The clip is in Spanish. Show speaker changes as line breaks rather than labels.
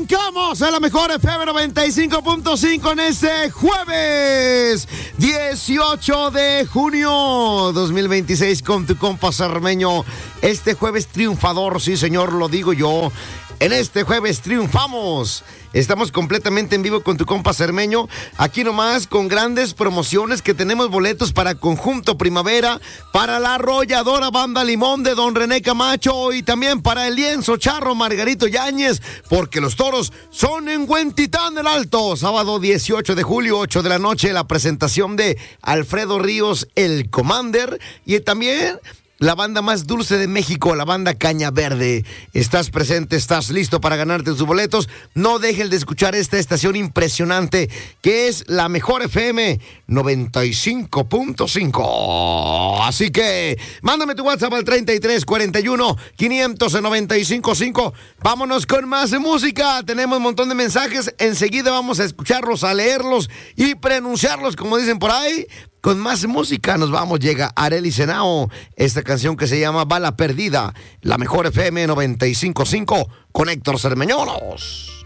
Arrancamos a la mejor FM 95.5 en este jueves 18 de junio 2026 con tu compa Cermeño. Este jueves triunfador, sí señor, lo digo yo. En este jueves triunfamos. Estamos completamente en vivo con tu compa Cermeño. Aquí nomás con grandes promociones que tenemos boletos para Conjunto Primavera, para la Arrolladora Banda Limón de Don René Camacho y también para el Lienzo Charro Margarito Yáñez, porque los toros son en Huentitán el Alto. Sábado 18 de julio, 8 de la noche, la presentación de Alfredo Ríos, el Commander, y también la banda más dulce de México, la banda Caña Verde. Estás presente, estás listo para ganarte tus boletos. No dejes de escuchar esta estación impresionante que es la mejor FM 95.5. Así que mándame tu WhatsApp al 3341-500-955. Vámonos con más música. Tenemos un montón de mensajes. Enseguida vamos a escucharlos, a leerlos y pronunciarlos, como dicen por ahí. Con más música nos vamos, llega Arely Senao, esta canción que se llama Bala Perdida, la mejor FM 95.5 con Héctor Cermeñolos.